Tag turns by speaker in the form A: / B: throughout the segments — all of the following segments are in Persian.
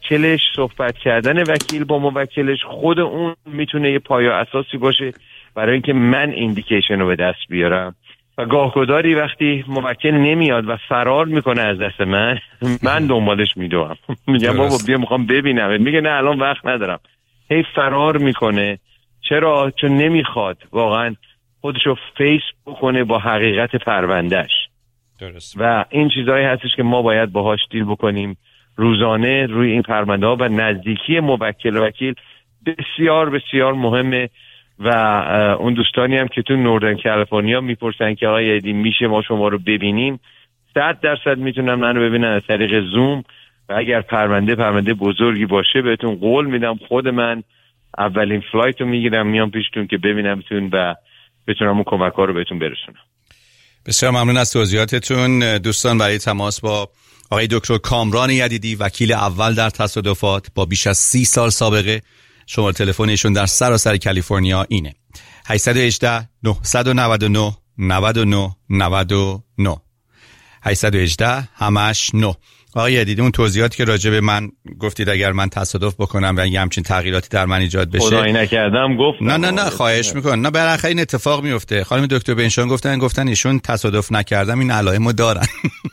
A: موکلش، صحبت کردن وکیل با موکلش، خود اون میتونه یه پایه اساسی باشه برای اینکه من ایندیکیشن رو به دست بیارم. و گاهگداری وقتی موکل نمیاد و فرار میکنه از دست من دنبالش میدوام، میگم بابا بیا میخوام ببینم، میگه نه الان وقت ندارم، هی فرار میکنه. چرا؟ چون نمیخواد واقعا خودشو فیس بکنه با حقیقت پروندهش.
B: درست.
A: و این چیزایی هستش که ما باید باهاش دیل بکنیم روزانه روی این پرونده ها، و نزدیکی موکل و وکیل بسیار بسیار مهمه. و اون دوستانی هم که تو نوردن کالیفرنیا میپرسن که آقای عیدی میشه ما شما رو ببینیم، 100% میتونم منو ببینن از طریق زوم. و اگر پرونده بزرگی باشه بهتون قول میدم خود من اولین فلایت رو میگیرم میام پیشتون که ببینمتون و بتونم اون کمک ها رو بهتون برسونم.
B: بسیار ممنون از توضیحاتتون. دوستان برای تماس با آقای دکتر کامران یدیدی، وکیل اول در تصادفات با بیش از 30 سال سابقه، شماره تلفن ایشون در سراسر کالیفرنیا اینه 818 999 99 99 818 همش 9. آقای یدیدی اون توضیحاتی که راجع به من گفتید اگر من تصادف بکنم و یه همچین تغییراتی در من ایجاد بشه،
A: خدایی نکردم گفتم
B: نه خواهش میکنم، نه بالاخره این اتفاق میفته. خانم دکتر بنشان گفتن ایشون تصادف نکردم، این علائمو دارن.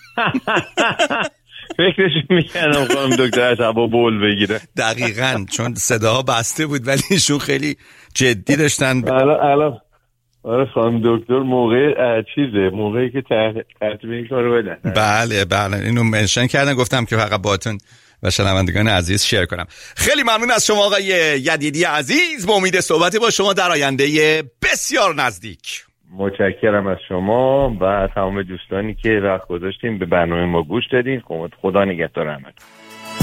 A: فکرش میکنم خانم دکتر از هوا بول بگیره.
B: دقیقاً، چون صداها بسته بود ولی ایشون خیلی جدی داشتن.
A: الان آره خانم دکتر موقعی که ترتیب این کارو بدن.
B: بله اینو منشن کردن، گفتم که فقط باهاتون و شنوندگان عزیز شیر کنم. خیلی ممنون از شما آقای یدیدی عزیز، با امید صحبت با شما در آینده بسیار نزدیک.
A: متشکرم از شما و تمام دوستانی که وقت گذاشتین به برنامه ما گوش دادین. خدا نگهدار همتون.